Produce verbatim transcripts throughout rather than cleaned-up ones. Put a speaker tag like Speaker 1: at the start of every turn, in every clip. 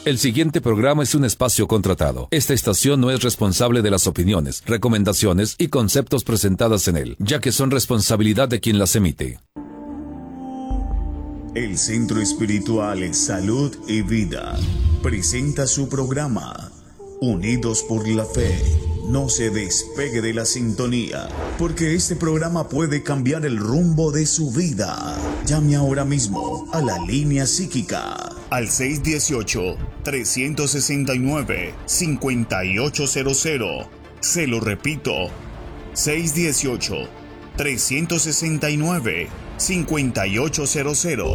Speaker 1: El siguiente programa es un espacio contratado. Esta estación no es responsable de las opiniones, recomendaciones y conceptos presentadas en él, ya que son responsabilidad de quien las emite.
Speaker 2: El Centro Espiritual Salud y Vida presenta su programa Unidos por la Fe. No se despegue de la sintonía, porque este programa puede cambiar el rumbo de su vida. Llame ahora mismo a la línea psíquica al seis uno ocho, tres seis nueve, cinco ocho cero cero. Se lo repito, seis uno ocho, tres seis nueve, cinco ocho cero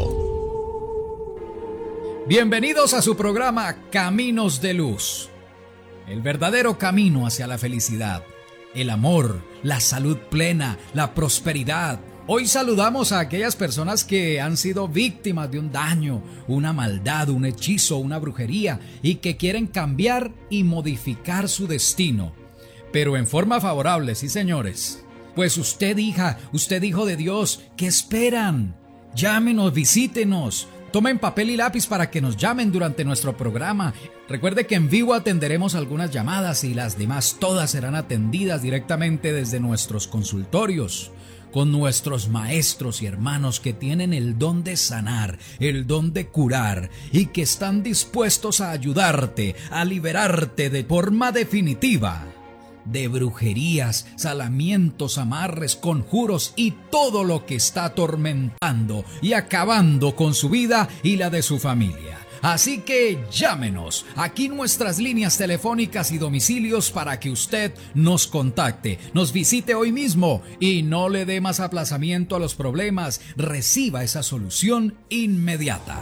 Speaker 2: cero.
Speaker 3: Bienvenidos a su programa Caminos de Luz. El verdadero camino hacia la felicidad, el amor, la salud plena, la prosperidad. Hoy saludamos a aquellas personas que han sido víctimas de un daño, una maldad, un hechizo, una brujería y que quieren cambiar y modificar su destino. Pero en forma favorable, sí señores. Pues usted, hija, usted hijo de Dios, ¿qué esperan? Llámenos, visítenos. Tomen papel y lápiz para que nos llamen durante nuestro programa. Recuerde que en vivo atenderemos algunas llamadas y las demás todas serán atendidas directamente desde nuestros consultorios, con nuestros maestros y hermanos que tienen el don de sanar, el don de curar y que están dispuestos a ayudarte, a liberarte de forma definitiva de brujerías, salamientos, amarres, conjuros y todo lo que está atormentando y acabando con su vida y la de su familia. Así que llámenos, aquí nuestras líneas telefónicas y domicilios para que usted nos contacte, nos visite hoy mismo y no le dé más aplazamiento a los problemas, reciba esa solución inmediata.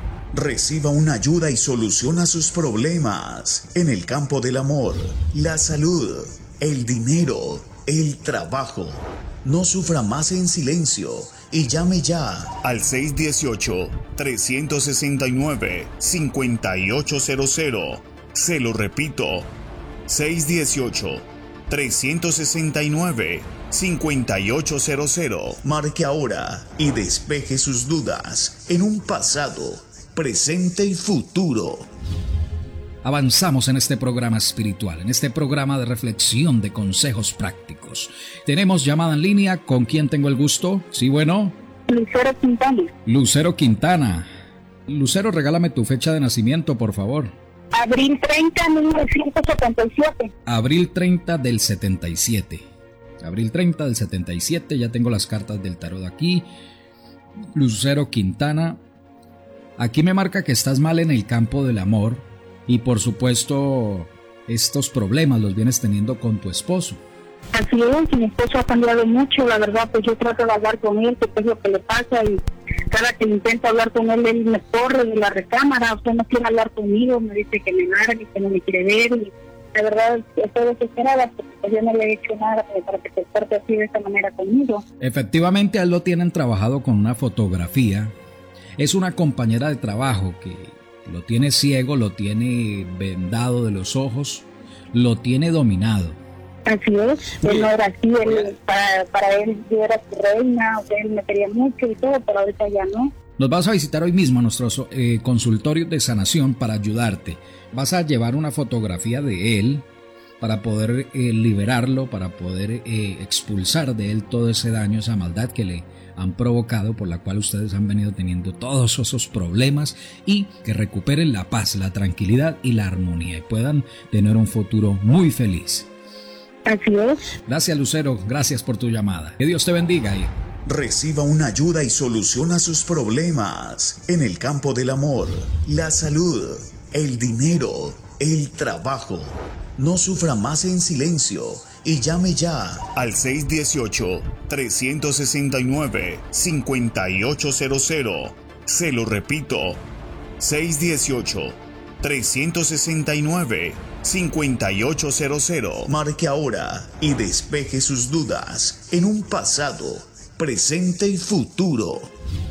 Speaker 2: Reciba una ayuda y solución a sus problemas en el campo del amor, la salud, el dinero, el trabajo. No sufra más en silencio y llame ya al seis uno ocho, tres seis nueve, cinco ocho cero cero. Se lo repito, seis uno ocho, tres seis nueve, cinco ocho cero cero. Marque ahora y despeje sus dudas en un pasado, presente y futuro.
Speaker 3: Avanzamos en este programa espiritual, en este programa de reflexión de consejos prácticos. Tenemos llamada en línea. ¿Con quién tengo el gusto? Sí, bueno.
Speaker 4: Lucero Quintana.
Speaker 3: Lucero Quintana. Lucero, regálame tu fecha de nacimiento, por favor.
Speaker 4: Abril treinta, mil novecientos setenta y siete.
Speaker 3: Abril treinta del setenta y siete. Abril treinta del setenta y siete, ya tengo las cartas del tarot aquí. Lucero Quintana. Aquí me marca que estás mal en el campo del amor y por supuesto estos problemas los vienes teniendo con tu esposo.
Speaker 4: Así es, mi esposo ha cambiado mucho, la verdad, pues yo trato de hablar con él, qué es lo que le pasa y cada que intento hablar con él, él me corre de la recámara, usted no quiere hablar conmigo, me dice que me largue, que no me quiere ver y la verdad estoy desesperada porque pues yo no le he hecho nada para que se porte así de esta manera conmigo.
Speaker 3: Efectivamente, a él lo tienen trabajado con una fotografía. Es una compañera de trabajo que lo tiene ciego, lo tiene vendado de los ojos, lo tiene dominado.
Speaker 4: Así es, él no era así, él, para, para él yo era su reina, o sea, él me quería mucho y todo, pero ahorita ya no.
Speaker 3: Nos vas a visitar hoy mismo a nuestros eh, consultorios de sanación para ayudarte. Vas a llevar una fotografía de él para poder eh, liberarlo, para poder eh, expulsar de él todo ese daño, esa maldad que le han provocado, por la cual ustedes han venido teniendo todos esos problemas, y que recuperen la paz, la tranquilidad y la armonía y puedan tener un futuro muy feliz.
Speaker 4: Así es.
Speaker 3: Gracias, Lucero, gracias por tu llamada. Que Dios te bendiga.
Speaker 2: Reciba una ayuda y solución a sus problemas en el campo del amor, la salud, el dinero, el trabajo. No sufra más en silencio y llame ya al seis uno ocho, tres seis nueve, cinco ocho cero cero. Se lo repito, seis uno ocho, tres seis nueve, cinco ocho cero cero. Marque ahora y despeje sus dudas en un pasado, presente y futuro.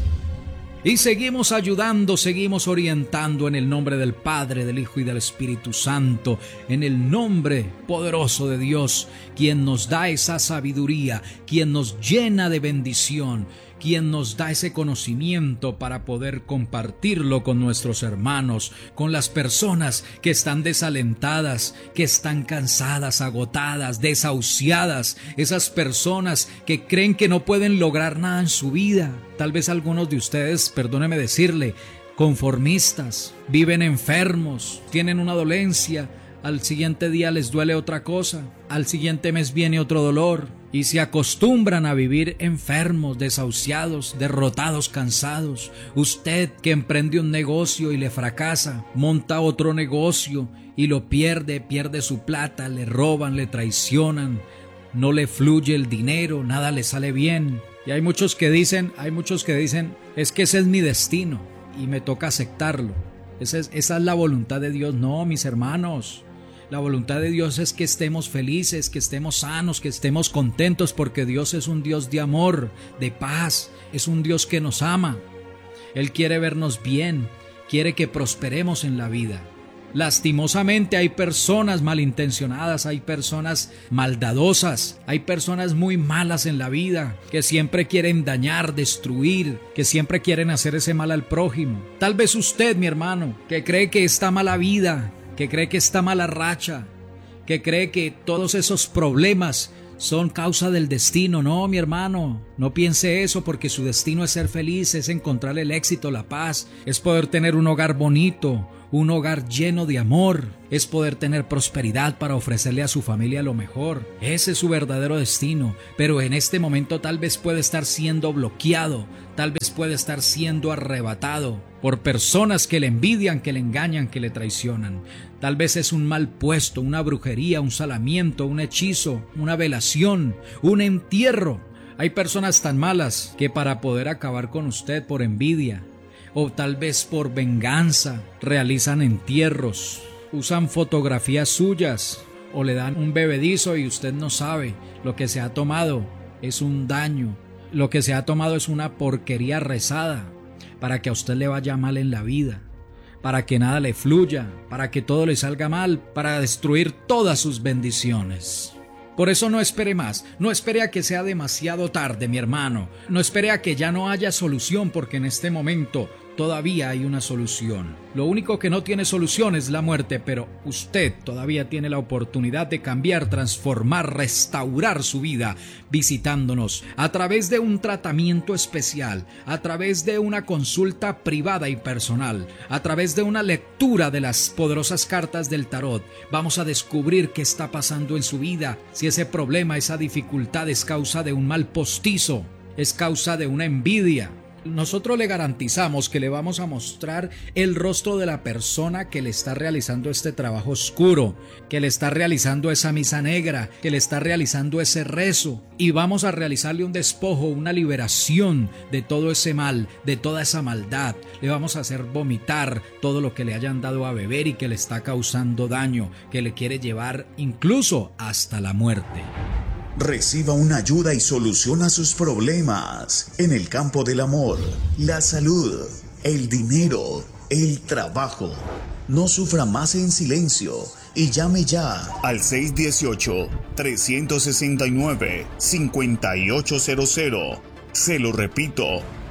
Speaker 3: Y seguimos ayudando, seguimos orientando en el nombre del Padre, del Hijo y del Espíritu Santo, en el nombre poderoso de Dios, quien nos da esa sabiduría, quien nos llena de bendición, quien nos da ese conocimiento para poder compartirlo con nuestros hermanos, con las personas que están desalentadas, que están cansadas, agotadas, desahuciadas, esas personas que creen que no pueden lograr nada en su vida. Tal vez algunos de ustedes, perdóneme decirle, conformistas, viven enfermos, tienen una dolencia, al siguiente día les duele otra cosa, al siguiente mes viene otro dolor y se acostumbran a vivir enfermos, desahuciados, derrotados, cansados. Usted que emprende un negocio y le fracasa, monta otro negocio y lo pierde, pierde su plata, le roban, le traicionan, no le fluye el dinero, nada le sale bien. Y hay muchos que dicen, hay muchos que dicen, es que ese es mi destino y me toca aceptarlo. Esa es, esa es la voluntad de Dios. No, mis hermanos. La voluntad de Dios es que estemos felices, que estemos sanos, que estemos contentos, porque Dios es un Dios de amor, de paz, es un Dios que nos ama. Él quiere vernos bien, quiere que prosperemos en la vida. Lastimosamente hay personas malintencionadas, hay personas maldadosas, hay personas muy malas en la vida, que siempre quieren dañar, destruir, que siempre quieren hacer ese mal al prójimo. Tal vez usted, mi hermano, que cree que está mala vida, que cree que está mala racha, que cree que todos esos problemas son causa del destino. No, mi hermano, no piense eso, porque su destino es ser feliz, es encontrar el éxito, la paz, es poder tener un hogar bonito, un hogar lleno de amor, es poder tener prosperidad para ofrecerle a su familia lo mejor. Ese es su verdadero destino, pero en este momento tal vez puede estar siendo bloqueado, tal vez puede estar siendo arrebatado por personas que le envidian, que le engañan, que le traicionan. Tal vez es un mal puesto, una brujería, un salamiento, un hechizo, una velación, un entierro. Hay personas tan malas que para poder acabar con usted por envidia, o tal vez por venganza, realizan entierros, usan fotografías suyas o le dan un bebedizo y usted no sabe. Lo que se ha tomado es un daño, lo que se ha tomado es una porquería rezada para que a usted le vaya mal en la vida, para que nada le fluya, para que todo le salga mal, para destruir todas sus bendiciones. Por eso no espere más, no espere a que sea demasiado tarde, mi hermano, no espere a que ya no haya solución, porque en este momento todavía hay una solución. Lo único que no tiene solución es la muerte, pero usted todavía tiene la oportunidad de cambiar, transformar, restaurar su vida visitándonos a través de un tratamiento especial, a través de una consulta privada y personal, a través de una lectura de las poderosas cartas del tarot. Vamos a descubrir qué está pasando en su vida, si ese problema, esa dificultad es causa de un mal postizo, es causa de una envidia. Nosotros le garantizamos que le vamos a mostrar el rostro de la persona que le está realizando este trabajo oscuro, que le está realizando esa misa negra, que le está realizando ese rezo, y vamos a realizarle un despojo, una liberación de todo ese mal, de toda esa maldad. Le vamos a hacer vomitar todo lo que le hayan dado a beber y que le está causando daño, que le quiere llevar incluso hasta la muerte.
Speaker 2: Reciba una ayuda y soluciona sus problemas en el campo del amor, la salud, el dinero, el trabajo. No sufra más en silencio y llame ya al seis uno ocho, tres seis nueve, cinco ocho cero cero. Se lo repito,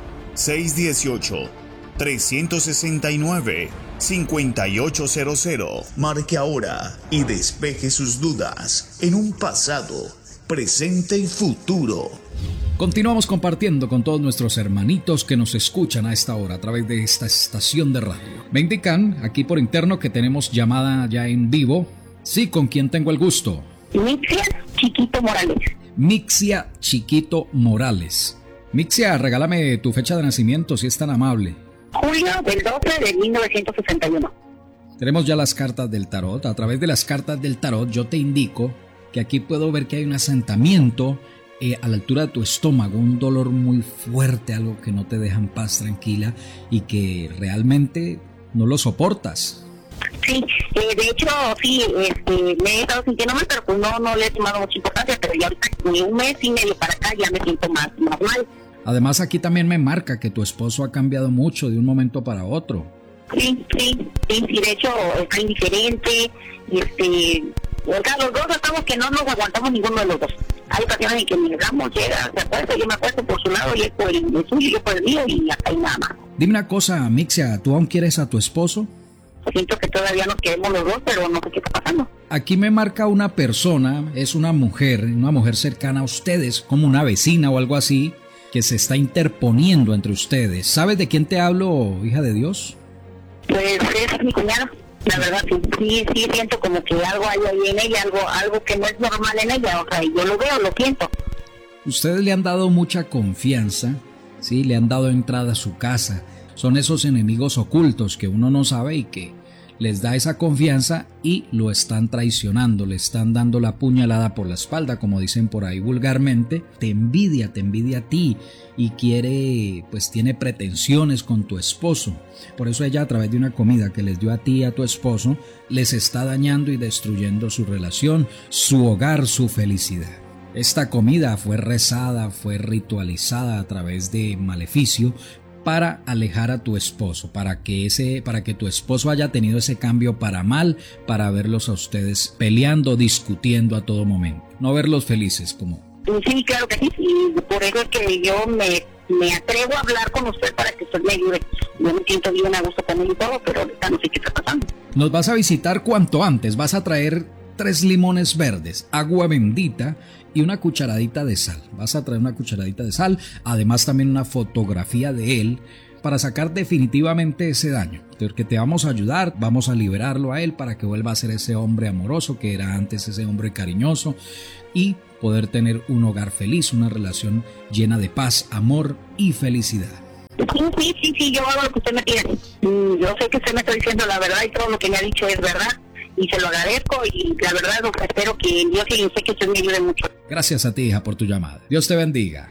Speaker 2: seis uno ocho, tres seis nueve, cinco ocho cero cero. Marque ahora y despeje sus dudas en un pasado, presente y futuro.
Speaker 3: Continuamos compartiendo con todos nuestros hermanitos que nos escuchan a esta hora a través de esta estación de radio. Me indican aquí por interno que tenemos llamada ya en vivo. Sí, ¿con quién tengo el gusto?
Speaker 4: Mixia Chiquito Morales.
Speaker 3: Mixia Chiquito Morales. Mixia, regálame tu fecha de nacimiento si es tan amable.
Speaker 4: Julio del doce de mil novecientos sesenta y uno.
Speaker 3: Tenemos ya las cartas del tarot. A través de las cartas del tarot yo te indico que aquí puedo ver que hay un asentamiento eh, a la altura de tu estómago, un dolor muy fuerte, algo que no te deja en paz, tranquila, y que realmente no lo soportas.
Speaker 4: Sí, eh, de hecho, sí, este, me he estado sintiendo mal, pero pues no, no le he tomado mucha importancia, pero ya ahorita, ni un mes y medio para acá, ya me siento más, más mal.
Speaker 3: Además, aquí también me marca que tu esposo ha cambiado mucho de un momento para otro.
Speaker 4: Sí, sí, sí, sí, de hecho, está indiferente, y este... O sea, los dos estamos que no nos aguantamos ninguno de los dos. hay ocasiones en que mi ramo llega, se acuesta, yo me acuesto por su lado y él por el, el suyo, yo por el mío y hasta ahí nada más.
Speaker 3: Dime una cosa, Mixia, ¿tú aún quieres a tu esposo?
Speaker 4: Siento que todavía nos queremos los dos, pero no sé qué está pasando.
Speaker 3: Aquí me marca una persona, es una mujer, una mujer cercana a ustedes, como una vecina o algo así, que se está interponiendo entre ustedes. ¿Sabes de quién te hablo, hija de Dios?
Speaker 4: Pues es mi cuñada. La verdad, sí, sí, sí siento como que algo hay ahí en ella, algo, algo que no es normal en ella. O sea, yo lo veo, lo siento.
Speaker 3: Ustedes le han dado mucha confianza, ¿sí? Le han dado entrada a su casa. Son esos enemigos ocultos que uno no sabe y que les da esa confianza y lo están traicionando, le están dando la puñalada por la espalda, como dicen por ahí vulgarmente. Te envidia, te envidia a ti y quiere, pues tiene pretensiones con tu esposo. Por eso ella, a través de una comida que les dio a ti y a tu esposo, les está dañando y destruyendo su relación, su hogar, su felicidad. Esta comida fue rezada, fue ritualizada a través de maleficio para alejar a tu esposo, para que ese, para que tu esposo haya tenido ese cambio para mal, para verlos a ustedes peleando, discutiendo a todo momento, no verlos felices como.
Speaker 4: Sí, claro que sí, y por eso es que yo me, me atrevo a hablar con usted para que usted me ayude. Yo me siento bien a gusto con él y todo, pero ahorita no sé qué está pasando.
Speaker 3: Nos vas a visitar cuanto antes, vas a traer tres limones verdes, agua bendita y una cucharadita de sal. Vas a traer una cucharadita de sal, además también una fotografía de él para sacar definitivamente ese daño. Porque te vamos a ayudar, vamos a liberarlo a él para que vuelva a ser ese hombre amoroso que era antes, ese hombre cariñoso, y poder tener un hogar feliz, una relación llena de paz, amor y felicidad.
Speaker 4: Sí, sí, sí, sí, yo hago lo que usted me pide. Yo sé que usted me está diciendo la verdad y todo lo que me ha dicho es verdad. Y se lo agradezco y la verdad espero que Dios y sé que usted me ayude mucho.
Speaker 3: Gracias a ti, hija, por tu llamada. Dios te bendiga.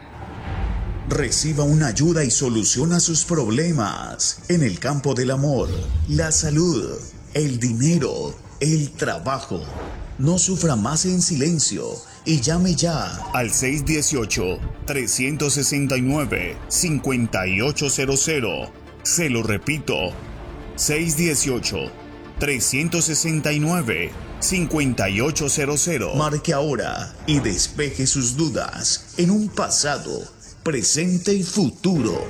Speaker 2: Reciba una ayuda y soluciona sus problemas en el campo del amor, la salud, el dinero, el trabajo. No sufra más en silencio y llame ya
Speaker 5: al seis uno ocho, tres seis nueve, cinco ocho cero cero. Se lo repito, seis uno ocho, tres seis nueve, cinco ocho cero cero.
Speaker 2: Marque ahora y despeje sus dudas en un pasado, presente y futuro.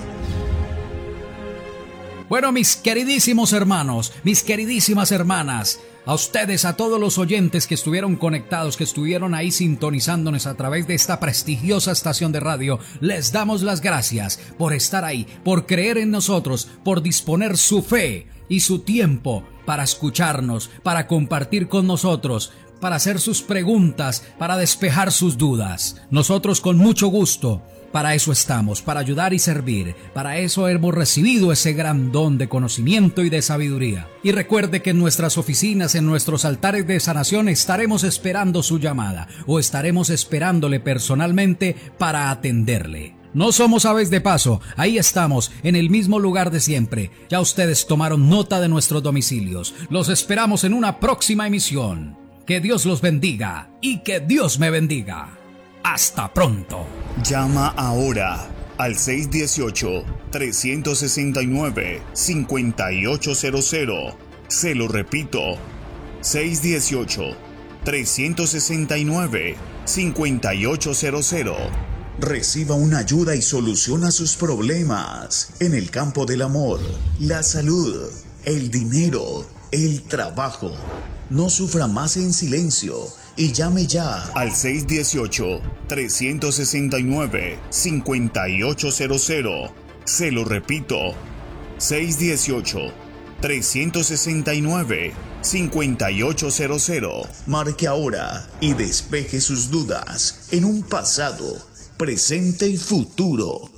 Speaker 3: Bueno, mis queridísimos hermanos, mis queridísimas hermanas, a ustedes, a todos los oyentes que estuvieron conectados, que estuvieron ahí sintonizándonos a través de esta prestigiosa estación de radio, les damos las gracias por estar ahí, por creer en nosotros, por disponer su fe y su tiempo para escucharnos, para compartir con nosotros, para hacer sus preguntas, para despejar sus dudas. Nosotros con mucho gusto, para eso estamos, para ayudar y servir. Para eso hemos recibido ese gran don de conocimiento y de sabiduría. Y recuerde que en nuestras oficinas, en nuestros altares de sanación, estaremos esperando su llamada o estaremos esperándole personalmente para atenderle. No somos aves de paso, ahí estamos, en el mismo lugar de siempre. Ya ustedes tomaron nota de nuestros domicilios. Los esperamos en una próxima emisión. Que Dios los bendiga y que Dios me bendiga. Hasta pronto.
Speaker 5: Llama ahora al seis uno ocho, tres seis nueve, cinco ocho cero cero. Se lo repito, seis uno ocho, tres seis nueve, cinco ocho cero cero.
Speaker 2: Reciba una ayuda y soluciona sus problemas en el campo del amor, la salud, el dinero, el trabajo. No sufra más en silencio y llame ya
Speaker 5: al seis uno ocho, tres seis nueve, cinco ocho cero cero. Se lo repito, seis uno ocho, tres seis nueve, cinco ocho cero cero.
Speaker 2: Marque ahora y despeje sus dudas en un pasado, presente y futuro.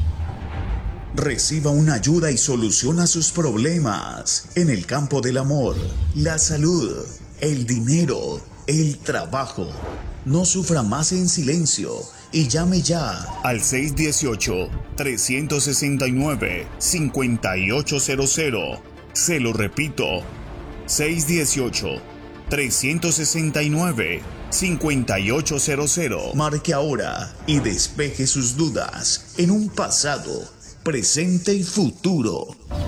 Speaker 2: Reciba una ayuda y soluciona sus problemas en el campo del amor, la salud, el dinero, el trabajo. No sufra más en silencio y llame ya
Speaker 5: al seis uno ocho, tres seis nueve, cinco ocho cero cero. Se lo repito, seis uno ocho, tres seis nueve, cinco ocho cero cero.
Speaker 2: Marque ahora y despeje sus dudas en un pasado, presente y futuro.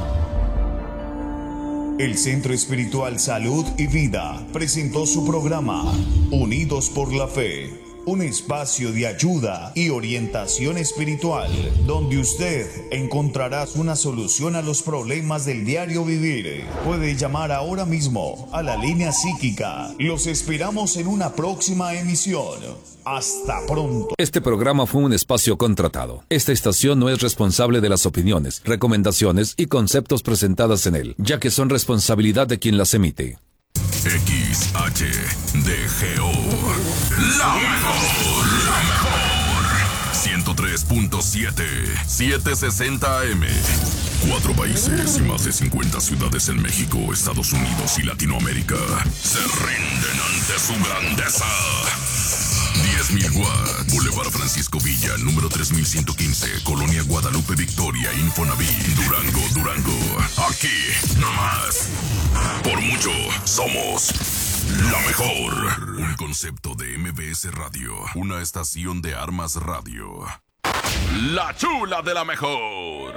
Speaker 2: El Centro Espiritual Salud y Vida presentó su programa Unidos por la Fe. un espacio de ayuda y orientación espiritual, donde usted encontrará una solución a los problemas del diario vivir. Puede llamar ahora mismo a la línea psíquica. Los esperamos en una próxima emisión. Hasta pronto.
Speaker 1: Este programa fue un espacio contratado. Esta estación no es responsable de las opiniones, recomendaciones y conceptos presentadas en él, ya que son responsabilidad de quien las emite.
Speaker 6: X H D G O, la mejor, la mejor. ciento tres punto siete, setecientos sesenta A M. Cuatro países y más de cincuenta ciudades en México, Estados Unidos y Latinoamérica se rinden ante su grandeza. diez mil watts, Boulevard Francisco Villa, número tres mil ciento quince, Colonia Guadalupe Victoria, Infonavit, Durango, Durango. Aquí, nomás. Por mucho, somos la mejor. Un concepto de M B S Radio, una estación de Armas Radio. La chula de la mejor.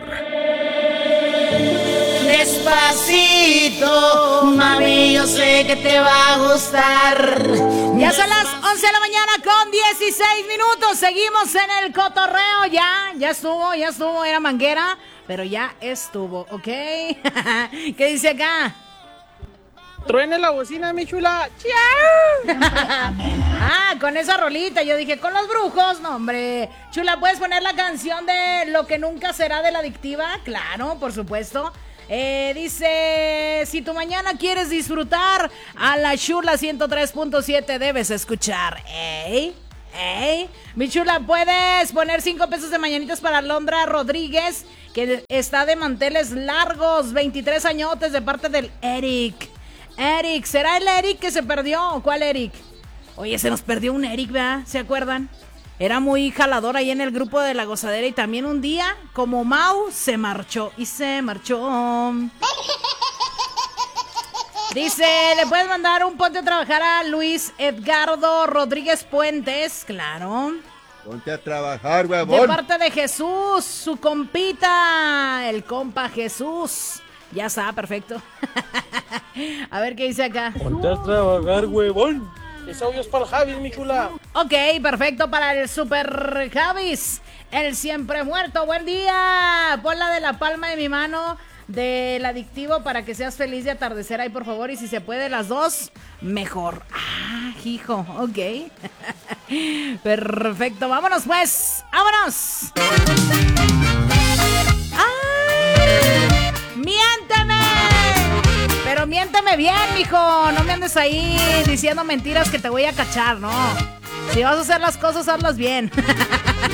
Speaker 7: Despacito, mami, yo sé que te va a gustar.
Speaker 8: Ya son las once de la mañana con dieciséis minutos. Seguimos en el cotorreo. Ya, ya estuvo, ya estuvo. Era manguera, pero ya estuvo, ¿ok? ¿Qué dice acá?
Speaker 9: Truene la bocina, mi chula.
Speaker 8: Ah, con esa rolita. Yo dije, con los brujos. No, hombre. Chula, ¿puedes poner la canción de Lo que nunca será de la adictiva? Claro, por supuesto. Eh, dice, si tu mañana quieres disfrutar, a la chula ciento tres punto siete debes escuchar. ¿Ey? ¿Ey? Mi chula, ¿puedes poner cinco pesos de mañanitas para Londra Rodríguez, que está de manteles largos, veintitrés añotes, de parte del Eric? Eric, ¿será el Eric que se perdió o cuál Eric? Oye, se nos perdió un Eric, ¿verdad? ¿Se acuerdan? Era muy jalador ahí en el grupo de La Gozadera y también un día, como Mau, se marchó y se marchó. Dice, ¿le puedes mandar un ponte a trabajar a Luis Edgardo Rodríguez Puentes? Claro.
Speaker 10: Ponte a trabajar, huevón.
Speaker 8: De parte de Jesús, su compita, el compa Jesús. Ya está, perfecto. A ver qué dice acá.
Speaker 9: Ponte a trabajar, huevón. Ese audio es para el Javis, mi chula.
Speaker 8: Ok, perfecto, para el Super Javis. El siempre muerto, buen día. Ponla de la palma de mi mano del adictivo para que seas feliz de atardecer ahí, por favor. Y si se puede las dos, mejor. Ah, hijo, ok. Perfecto, vámonos pues. ¡Vámonos! ¡Ay! ¡Miénteme! Pero miénteme bien, mijo. No me andes ahí diciendo mentiras que te voy a cachar, ¿no? Si vas a hacer las cosas, hazlas bien.